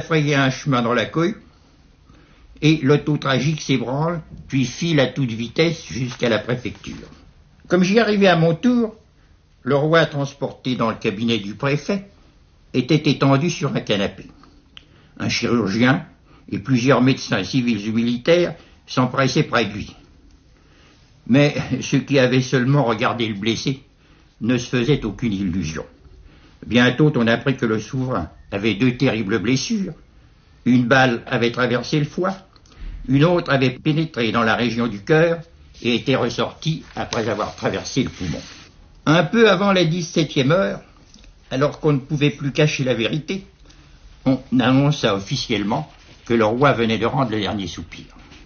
frayer un chemin dans la cohue, et l'auto tragique s'ébranle, puis file à toute vitesse jusqu'à la préfecture. Comme j'y arrivais à mon tour, le roi, transporté dans le cabinet du préfet, était étendu sur un canapé. Un chirurgien et plusieurs médecins civils ou militaires s'empressaient près de lui. Mais ceux qui avaient seulement regardé le blessé ne se faisaient aucune illusion. Bientôt, on apprit que le souverain avait 2 terribles blessures. Une balle avait traversé le foie, une autre avait pénétré dans la région du cœur et était ressortie après avoir traversé le poumon. Un peu avant la 17e heure, alors qu'on ne pouvait plus cacher la vérité, on annonça officiellement que le roi venait de rendre le dernier soupir.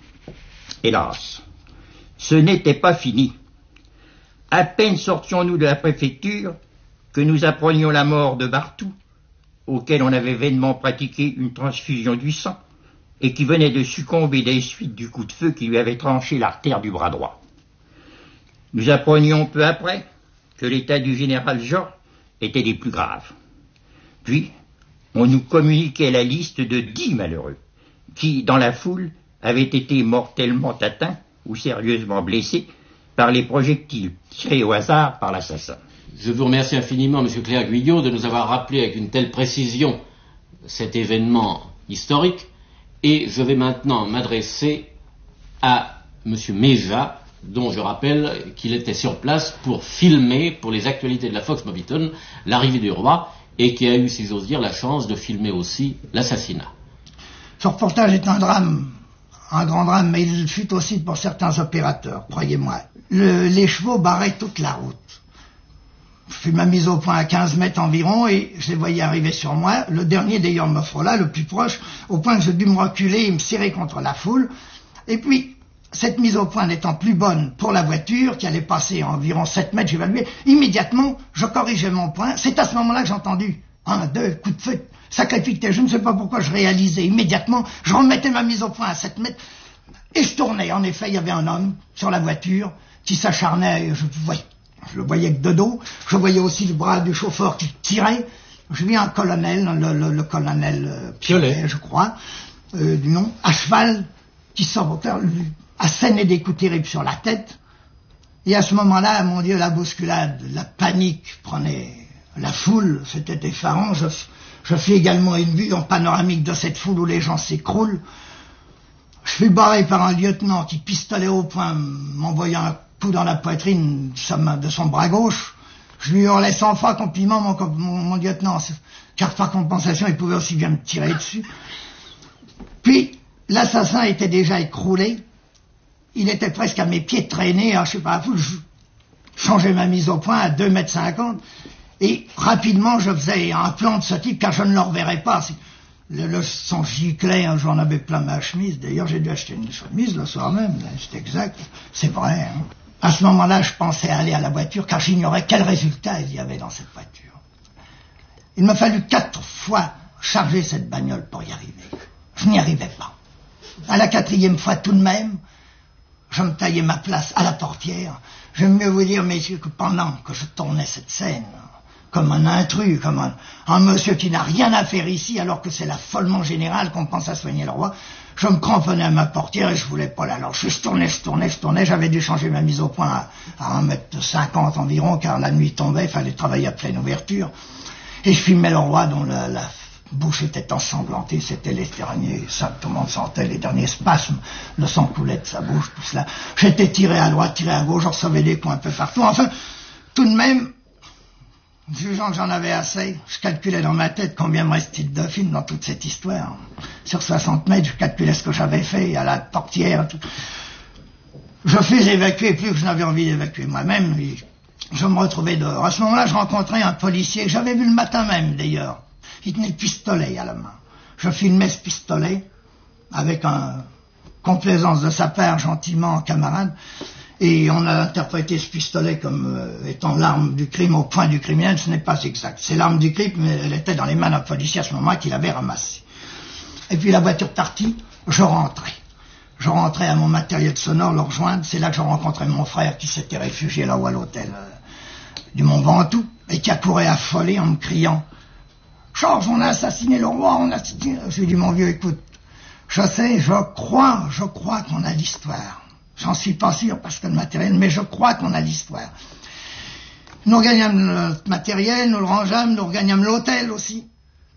Hélas, ce n'était pas fini. À peine sortions-nous de la préfecture que nous apprenions la mort de Barthou, auquel on avait vainement pratiqué une transfusion du sang, et qui venait de succomber des suites du coup de feu qui lui avait tranché l'artère du bras droit. Nous apprenions peu après que l'état du général Jean était des plus graves. Puis, on nous communiquait la liste de 10 malheureux, qui, dans la foule, avaient été mortellement atteints ou sérieusement blessés par les projectiles tirés au hasard par l'assassin. Je vous remercie infiniment, M. Clerc-Guyot, de nous avoir rappelé avec une telle précision cet événement historique, et je vais maintenant m'adresser à M. Méja, dont je rappelle qu'il était sur place pour filmer, pour les actualités de la Fox Mobiton, l'arrivée du roi, et qui a eu, si j'ose dire, la chance de filmer aussi l'assassinat. Ce reportage est un drame, un grand drame, mais il fut aussi pour certains opérateurs, croyez-moi. Les chevaux barraient toute la route. Je fis ma mise au point à 15 mètres environ et je les voyais arriver sur moi. Le dernier d'ailleurs me frôla, le plus proche, au point que je dus me reculer et me serrer contre la foule. Et puis, cette mise au point n'étant plus bonne pour la voiture, qui allait passer à environ 7 mètres, j'évaluais, immédiatement, je corrigeais mon point. C'est à ce moment-là que j'ai entendu 1, 2 coups de feu, sacrifié. Je ne sais pas pourquoi je réalisais immédiatement. Je remettais ma mise au point à 7 mètres et je tournais. En effet, il y avait un homme sur la voiture qui s'acharnait. Je le voyais que de dos. Je voyais aussi le bras du chauffeur qui tirait. Je vis un colonel, le colonel Piolet, je crois, du nom, à cheval, qui sort assénait des coups terribles sur la tête. Et à ce moment-là, mon Dieu, la bousculade, la panique prenait la foule. C'était effarant. Je fis également une vue en panoramique de cette foule où les gens s'écroulent. Je fus barré par un lieutenant qui, pistolet au poing, m'envoya un coup dans la poitrine de son bras gauche. Je lui hurlais 100 fois compliment, mon lieutenant, car par compensation, il pouvait aussi bien me tirer dessus. Puis, l'assassin était déjà écroulé. Il était presque à mes pieds traîné. Alors, je sais pas, je changeais ma mise au point à 2,50 m. Et rapidement, je faisais un plan de ce type, car je ne le reverrais pas. Le sang giclait, hein, j'en avais plein ma chemise. D'ailleurs, j'ai dû acheter une chemise le soir même. C'est exact. C'est vrai. Hein. À ce moment-là, je pensais aller à la voiture, car j'ignorais quel résultat il y avait dans cette voiture. Il m'a fallu 4 fois charger cette bagnole pour y arriver. Je n'y arrivais pas. À la 4e fois, tout de même, je me taillais ma place à la portière. J'aime mieux vous dire, messieurs, que pendant que je tournais cette scène, comme un intrus, comme un monsieur qui n'a rien à faire ici, alors que c'est l'affolement général qu'on pense à soigner le roi, je me cramponnais à ma portière et je voulais pas la lâcher. Je tournais, j'avais dû changer ma mise au point à 1,50 m environ, car la nuit tombait, il fallait travailler à pleine ouverture. Et je filmais le roi dont la bouche était ensanglantée, c'était les derniers symptômes, on sentait les derniers spasmes, le sang coulait de sa bouche, tout cela. J'étais tiré à droite, tiré à gauche, je recevais des coups un peu partout. Enfin, tout de même, jugeant que j'en avais assez, je calculais dans ma tête combien me restait de film dans toute cette histoire. Sur 60 mètres, je calculais ce que j'avais fait à la portière. Tout. Je fus évacuer, plus que je n'avais envie d'évacuer moi-même. Je me retrouvais dehors. À ce moment-là, je rencontrais un policier que j'avais vu le matin même, d'ailleurs. Il tenait le pistolet à la main. Je filmais ce pistolet avec une complaisance de sa part, gentiment, camarade. Et on a interprété ce pistolet comme étant l'arme du crime au point du criminel. Ce n'est pas exact. C'est l'arme du crime, mais elle était dans les mains d'un policier à ce moment qu'il avait ramassé. Et puis la voiture partie, je rentrais. Je rentrais à mon matériel sonore, le rejoindre. C'est là que je rencontrais mon frère qui s'était réfugié là-haut à l'hôtel du Mont Ventoux et qui accourait affolé en me criant Georges, on a assassiné le roi, on a assassiné... J'ai dit, mon vieux, écoute, je sais, je crois qu'on a l'histoire. J'en suis pas sûr parce que le matériel, mais je crois qu'on a l'histoire. Nous regagnâmes notre matériel, nous le rangeâmes, nous regagnâmes l'hôtel aussi.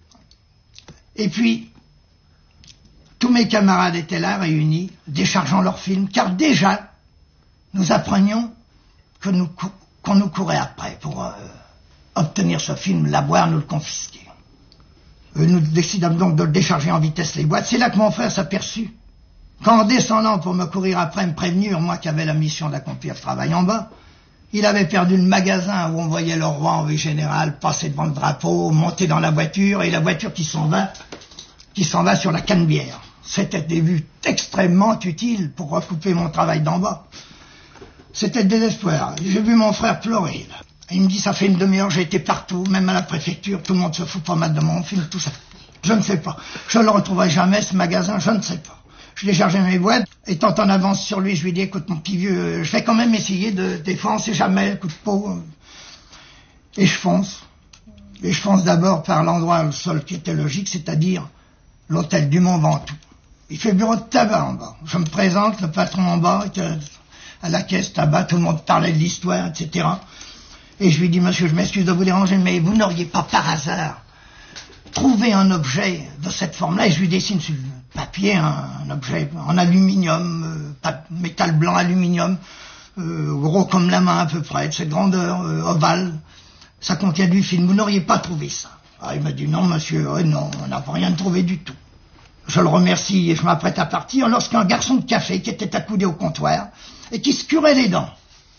Et puis, tous mes camarades étaient là, réunis, déchargeant leurs films, car déjà, nous apprenions qu'on nous courait après pour obtenir ce film, l'avoir, nous le confisquer. Nous décidâmes donc de le décharger en vitesse les boîtes. C'est là que mon frère s'aperçut qu'en descendant pour me courir après, me prévenir, moi qui avais la mission d'accomplir ce travail en bas, il avait perdu le magasin où on voyait le roi en vue générale passer devant le drapeau, monter dans la voiture, et la voiture qui s'en va sur la Canebière. C'était des vues extrêmement utiles pour recouper mon travail d'en bas. C'était le désespoir. J'ai vu mon frère pleurer, là. Il me dit, ça fait une demi-heure, j'ai été partout, même à la préfecture, tout le monde se fout pas mal de mon film, tout ça. Je ne sais pas. Je ne le retrouverai jamais, ce magasin, je ne sais pas. Je déchargeais mes boîtes, étant en avance sur lui, je lui dis, écoute mon petit vieux, je vais quand même essayer des fois, on sait jamais, le coup de peau. Et je fonce. Et je fonce d'abord par l'endroit, le seul qui était logique, c'est-à-dire l'hôtel du Mont Ventoux. Il fait bureau de tabac en bas. Je me présente, le patron en bas, était à la caisse tabac, tout le monde parlait de l'histoire, etc. Et je lui dis, monsieur, je m'excuse de vous déranger, mais vous n'auriez pas par hasard trouvé un objet de cette forme-là? Et je lui dessine sur le papier un objet en aluminium, métal blanc aluminium, gros comme la main à peu près, de cette grandeur, ovale. Ça contient du film, vous n'auriez pas trouvé ça? Ah, il m'a dit, non monsieur, non, on n'a rien trouvé du tout. Je le remercie et je m'apprête à partir lorsqu'un garçon de café qui était accoudé au comptoir et qui se curait les dents,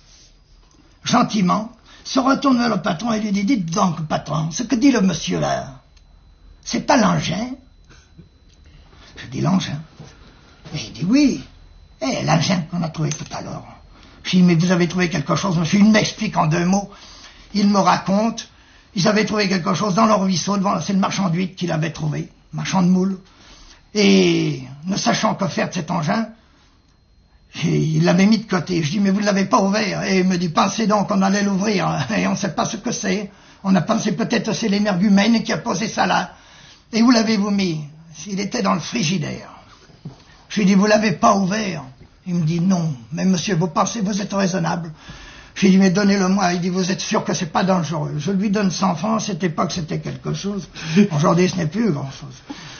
gentiment, se retourne vers le patron et lui dit, dites donc, patron, ce que dit le monsieur là, c'est pas l'engin? Je dis l'engin. Et il dit oui, l'engin qu'on a trouvé tout à l'heure. Je dis, mais vous avez trouvé quelque chose, monsieur? Il m'explique en 2 mots. Il me raconte, ils avaient trouvé quelque chose dans leur ruisseau, c'est le marchand d'huîtres qui l'avait trouvé, marchand de moules. Et ne sachant que faire de cet engin, il l'avait mis de côté. Je dis, mais vous ne l'avez pas ouvert? Et il me dit, pensez donc qu'on allait l'ouvrir, et on ne sait pas ce que c'est. On a pensé peut-être que c'est l'énergumène qui a posé ça là. Et où l'avez-vous mis? Il était dans le frigidaire. Je lui dis, vous l'avez pas ouvert? Il me dit, non. Mais monsieur, vous pensez, vous êtes raisonnable? Je lui dis, mais donnez-le-moi. Il dit, vous êtes sûr que c'est pas dangereux? Je lui donne 100 francs. À cette époque, c'était quelque chose. Aujourd'hui, ce n'est plus grand-chose.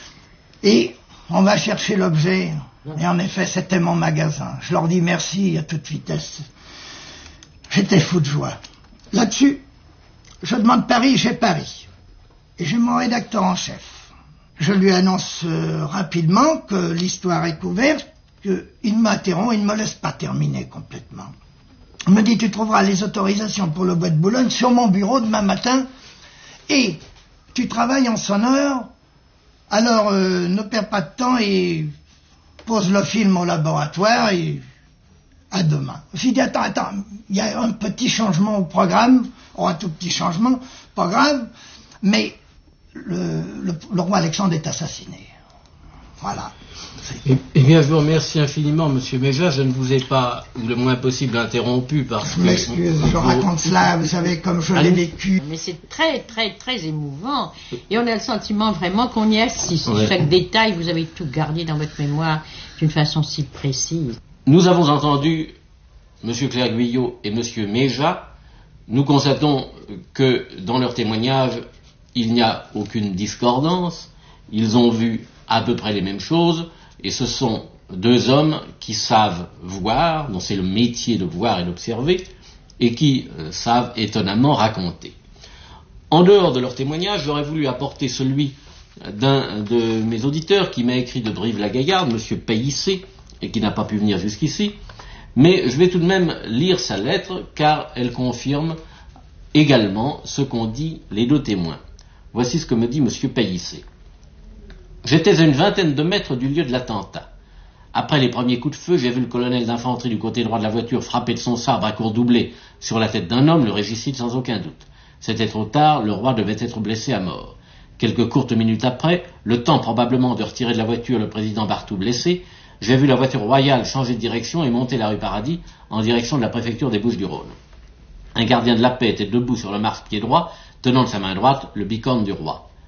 Et on va chercher l'objet. Et en effet, c'était mon magasin. Je leur dis merci à toute vitesse. J'étais fou de joie. Là-dessus, je demande Paris, j'ai Paris. Et j'ai mon rédacteur en chef. Je lui annonce rapidement que l'histoire est couverte, qu'il m'interrompt, il ne me laisse pas terminer complètement. Il me dit, tu trouveras les autorisations pour le Bois de Boulogne sur mon bureau demain matin, et tu travailles en sonore, alors ne perds pas de temps et pose le film au laboratoire et à demain. J'ai dit, attends, il y a un petit changement au programme, un tout petit changement, pas grave, mais le roi Alexandre est assassiné. Voilà. Eh bien, je vous remercie infiniment, Monsieur Méja. Je ne vous ai pas, le moins possible, interrompu parce que... Je m'excuse, je raconte cela, vous savez, comme je l'ai vécu. Mais c'est très, très, très émouvant. Et on a le sentiment vraiment qu'on y assiste. Ouais. Chaque détail, vous avez tout gardé dans votre mémoire d'une façon si précise. Nous avons entendu Monsieur Clerc-Guyot et Monsieur Méja. Nous constatons que dans leur témoignage, il n'y a aucune discordance. Ils ont vu à peu près les mêmes choses, et ce sont 2 hommes qui savent voir, dont c'est le métier de voir et d'observer, et qui savent étonnamment raconter. En dehors de leur témoignage, j'aurais voulu apporter celui d'un de mes auditeurs qui m'a écrit de Brive-la-Gaillarde, M. Payissé, et qui n'a pas pu venir jusqu'ici, mais je vais tout de même lire sa lettre, car elle confirme également ce qu'ont dit les 2 témoins. Voici ce que me dit M. Payissé. J'étais à une vingtaine de mètres du lieu de l'attentat. Après les premiers coups de feu, j'ai vu le colonel d'infanterie du côté droit de la voiture frapper de son sabre à court doublé sur la tête d'un homme, le régicide sans aucun doute. C'était trop tard, le roi devait être blessé à mort. Quelques courtes minutes après, le temps probablement de retirer de la voiture le président Barthou blessé, j'ai vu la voiture royale changer de direction et monter la rue Paradis en direction de la préfecture des Bouches-du-Rhône. Un gardien de la paix était debout sur le marche-pied droit, tenant de sa main droite le bicorne du roi.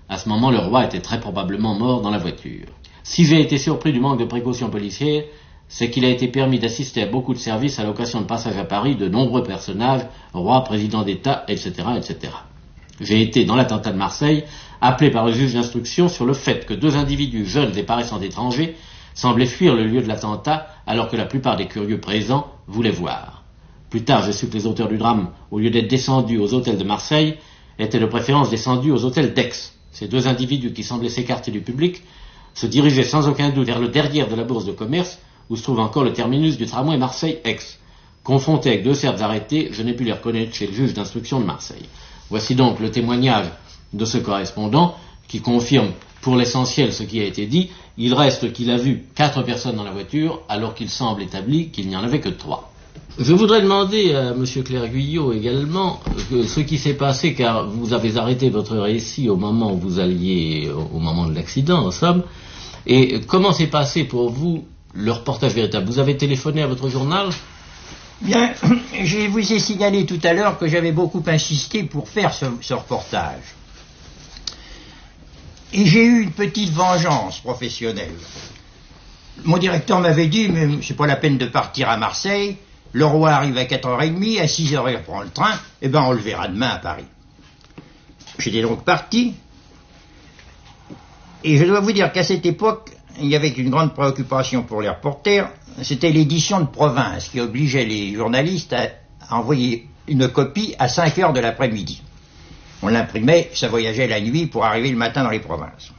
À ce moment, le roi était très probablement mort dans la voiture. Si j'ai été surpris du manque de précautions policières, c'est qu'il a été permis d'assister à beaucoup de services à l'occasion de passage à Paris de nombreux personnages, rois, présidents d'État, etc., etc. J'ai été, dans l'attentat de Marseille, appelé par le juge d'instruction sur le fait que 2 individus jeunes et paraissant d'étrangers semblaient fuir le lieu de l'attentat alors que la plupart des curieux présents voulaient voir. Plus tard, j'ai su que les auteurs du drame, au lieu d'être descendus aux hôtels de Marseille, étaient de préférence descendus aux hôtels d'Aix. Ces 2 individus qui semblaient s'écarter du public se dirigeaient sans aucun doute vers le derrière de la bourse de commerce où se trouve encore le terminus du tramway Marseille-Aix. Confronté avec 2 Serbes arrêtés, je n'ai pu les reconnaître chez le juge d'instruction de Marseille. Voici donc le témoignage de ce correspondant qui confirme pour l'essentiel ce qui a été dit. Il reste qu'il a vu 4 personnes dans la voiture alors qu'il semble établi qu'il n'y en avait que 3. Je voudrais demander à M. Clerc-Guyot également ce qui s'est passé, car vous avez arrêté votre récit au moment où vous alliez, au moment de l'accident, en somme, et comment s'est passé pour vous le reportage véritable? Vous avez téléphoné à votre journal? Bien, je vous ai signalé tout à l'heure que j'avais beaucoup insisté pour faire ce reportage. Et j'ai eu une petite vengeance professionnelle. Mon directeur m'avait dit, mais c'est pas la peine de partir à Marseille, le roi arrive à 4h30, à 6h il reprend le train, et ben on le verra demain à Paris. J'étais donc parti, et je dois vous dire qu'à cette époque, il y avait une grande préoccupation pour les reporters, c'était l'édition de province qui obligeait les journalistes à envoyer une copie à 5h de l'après-midi. On l'imprimait, ça voyageait la nuit pour arriver le matin dans les provinces.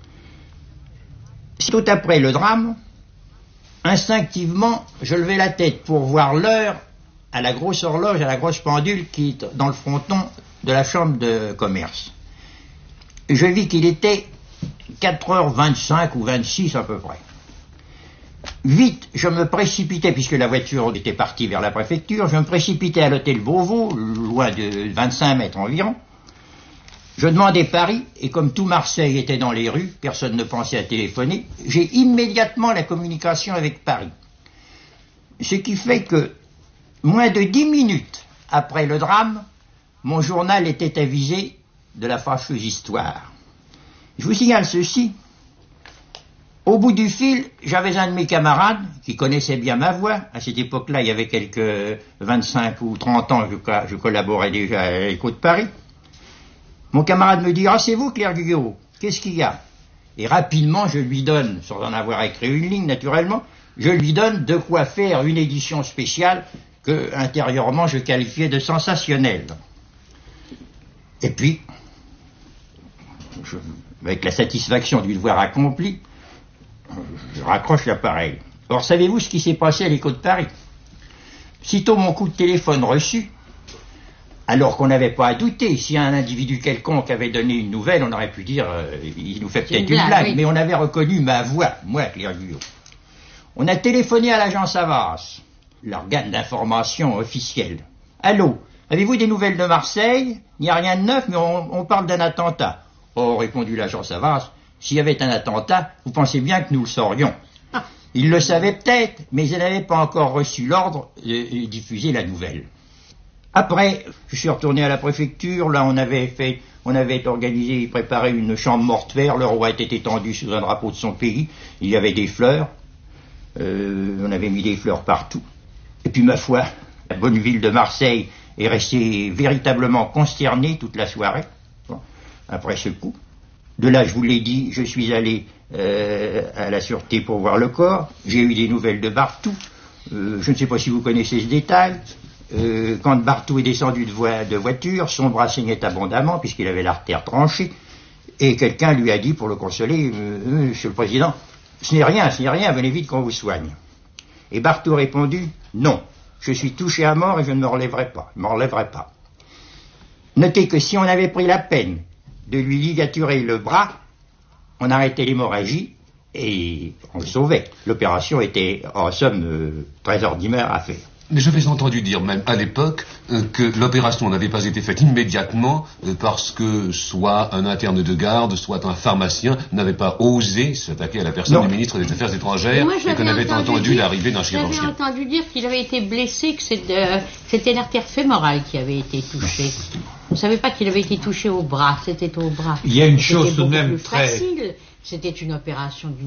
Tout après le drame, instinctivement, je levai la tête pour voir l'heure à la grosse horloge, à la grosse pendule qui est dans le fronton de la chambre de commerce. Je vis qu'il était 4h25 ou 26 à peu près. Vite, je me précipitais, puisque la voiture était partie vers la préfecture, je me précipitais à l'hôtel Beauvau, loin de 25 mètres environ. Je demandais Paris, et comme tout Marseille était dans les rues, personne ne pensait à téléphoner, j'ai immédiatement la communication avec Paris. Ce qui fait que, moins de 10 minutes après le drame, mon journal était avisé de la fâcheuse histoire. Je vous signale ceci. Au bout du fil, j'avais un de mes camarades qui connaissait bien ma voix. À cette époque-là, il y avait quelques 25 ou 30 ans, je collaborais déjà à l'Écho de Paris. Mon camarade me dit « Ah, c'est vous, Clerc-Guyot, qu'est-ce qu'il y a ?» Et rapidement, je lui donne, sans en avoir écrit une ligne naturellement, je lui donne de quoi faire une édition spéciale que, intérieurement, je qualifiais de sensationnelle. Et puis, avec la satisfaction du devoir accompli, je raccroche l'appareil. Or, savez-vous ce qui s'est passé à l'Écho de Paris? Sitôt mon coup de téléphone reçu, alors qu'on n'avait pas à douter, si un individu quelconque avait donné une nouvelle, on aurait pu dire, il nous fait peut-être une blague, oui. Mais on avait reconnu ma voix, moi, Clerc-Guyot. On a téléphoné à l'agence Havas, l'organe d'information officiel. Allô, avez-vous des nouvelles de Marseille? Il n'y a rien de neuf, mais on parle d'un attentat. Oh, répondit l'agence Havas, s'il y avait un attentat, vous pensez bien que nous le saurions. Ils le savaient peut-être, mais ils n'avaient pas encore reçu l'ordre de diffuser la nouvelle. Après, je suis retourné à la préfecture, là on avait organisé, préparé une chambre mortuaire, le roi était étendu sous un drapeau de son pays, il y avait des fleurs, on avait mis des fleurs partout. Et puis ma foi, la bonne ville de Marseille est restée véritablement consternée toute la soirée, après ce coup. De là, je vous l'ai dit, je suis allé à la sûreté pour voir le corps, j'ai eu des nouvelles de Barthou, je ne sais pas si vous connaissez ce détail. Quand Barthou est descendu de voiture, son bras saignait abondamment puisqu'il avait l'artère tranchée, et quelqu'un lui a dit pour le consoler, Monsieur le Président, ce n'est rien, venez vite qu'on vous soigne. Et Barthou a répondu, non, je suis touché à mort et je ne me relèverai pas. Notez que si on avait pris la peine de lui ligaturer le bras, on arrêtait l'hémorragie et on le sauvait. L'opération était en somme très ordinaire à faire. Mais j'avais entendu dire, même à l'époque, que l'opération n'avait pas été faite immédiatement parce que soit un interne de garde, soit un pharmacien n'avait pas osé s'attaquer à la personne du ministre des Affaires étrangères et qu'on avait entendu l'arrivée d'un chirurgien. J'avais entendu dire qu'il avait été blessé, que c'était l'artère fémorale qui avait été touchée. On ne savait pas qu'il avait été touché au bras. C'était au bras. Il y a une chose C'était tout de beaucoup même plus très... facile. C'était une opération d'une